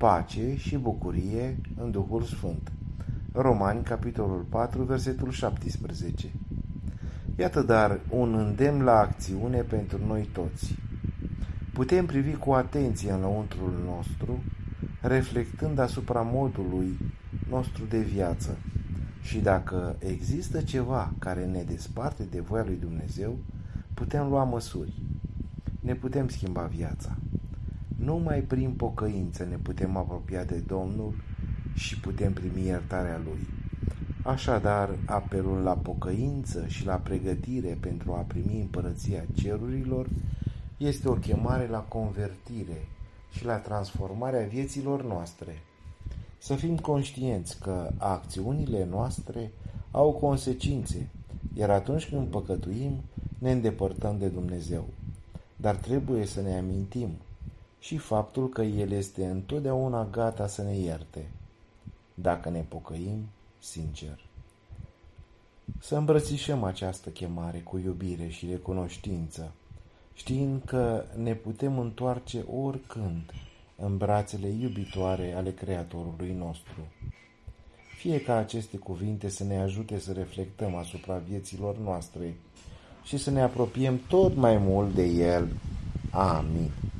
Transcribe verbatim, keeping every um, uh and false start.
pace și bucurie în Duhul Sfânt. Romani, capitolul patru, versetul șaptesprezece. Iată dar un îndemn la acțiune pentru noi toți. Putem privi cu atenție înăuntrul nostru, reflectând asupra modului nostru de viață. Și dacă există ceva care ne desparte de voia lui Dumnezeu, putem lua măsuri. Ne putem schimba viața. Numai prin pocăință ne putem apropia de Domnul și putem primi iertarea Lui. Așadar, apelul la pocăință și la pregătire pentru a primi împărăția cerurilor este o chemare la convertire și la transformarea vieților noastre. Să fim conștienți că acțiunile noastre au consecințe, iar atunci când păcătuim, ne îndepărtăm de Dumnezeu. Dar trebuie să ne amintim și faptul că El este întotdeauna gata să ne ierte, dacă ne pocăim sincer. Să îmbrățișăm această chemare cu iubire și recunoștință, știind că ne putem întoarce oricând în brațele iubitoare ale Creatorului nostru. Fie ca aceste cuvinte să ne ajute să reflectăm asupra vieților noastre și să ne apropiem tot mai mult de El. Amin.